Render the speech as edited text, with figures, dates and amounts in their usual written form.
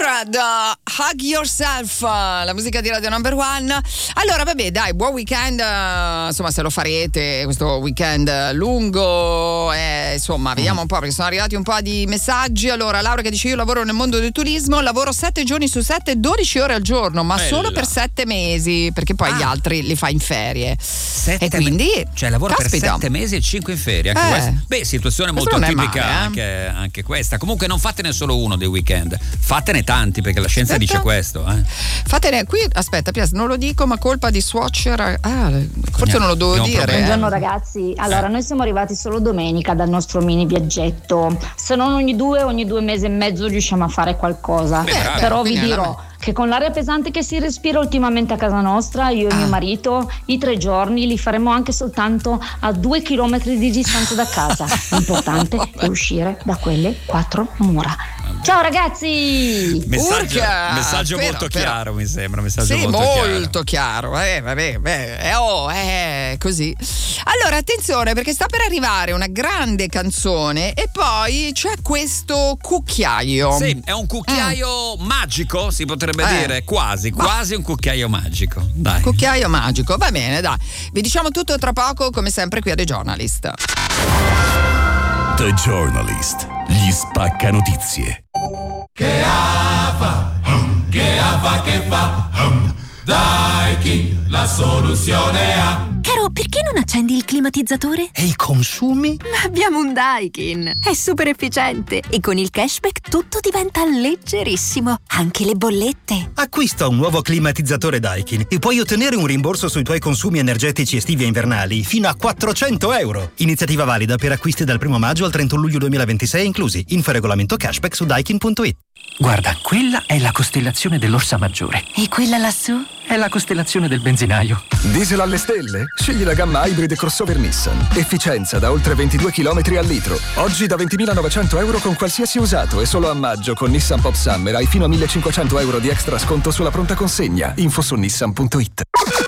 Conrad, Hug Yourself, la musica di Radio Number One. Allora vabbè dai, buon weekend, insomma se lo farete questo weekend lungo, insomma vediamo un po' perché sono arrivati un po' di messaggi. Allora Laura che dice: io lavoro nel mondo del turismo, lavoro 7 giorni su 7, 12 ore al giorno, ma solo per 7 mesi, perché poi gli altri li fa in ferie. E quindi cioè lavoro per 7 mesi e 5 in ferie, anche questa. Beh, situazione molto tipica male, anche questa. Comunque non fatene solo uno dei weekend, fatene tanti, perché la scienza dice questo. Fatene qui, aspetta Pias, non lo dico, ma colpa di Swatcher. Forse non lo devo dire. Buongiorno ragazzi, allora noi siamo arrivati solo domenica dal nostro mini viaggetto, se non ogni due mesi e mezzo riusciamo a fare qualcosa. Però vi dirò che con l'aria pesante che si respira ultimamente a casa nostra, io e mio marito, i 3 giorni li faremo anche soltanto a 2 chilometri di distanza da casa. L'importante è uscire da quelle 4 mura. Ciao ragazzi! Messaggio molto chiaro, mi sembra. Molto chiaro. Così. Allora, attenzione, perché sta per arrivare una grande canzone e poi c'è questo cucchiaio. Sì, è un cucchiaio magico, si potrebbe dire, quasi un cucchiaio magico. Dai. Cucchiaio magico, va bene, dai. Vi diciamo tutto tra poco, come sempre qui a The Journalist. The Journalist, gli spacca notizie. Che fa? Daikin, la soluzione ha. Caro, perché non accendi il climatizzatore? E i consumi? Ma abbiamo un Daikin, è super efficiente e con il cashback tutto diventa leggerissimo, anche le bollette. Acquista un nuovo climatizzatore Daikin e puoi ottenere un rimborso sui tuoi consumi energetici estivi e invernali fino a €400. Iniziativa valida per acquisti dal 1 maggio al 31 luglio 2026 inclusi. Info regolamento cashback su daikin.it. Guarda, quella è la costellazione dell'Orsa Maggiore. E quella lassù? È la costellazione del benzinaio. Diesel alle stelle? Scegli la gamma Hybrid crossover Nissan. Efficienza da oltre 22 km al litro. Oggi da €20.900 con qualsiasi usato e solo a maggio con Nissan Pop Summer hai fino a €1.500 di extra sconto sulla pronta consegna. Info su nissan.it.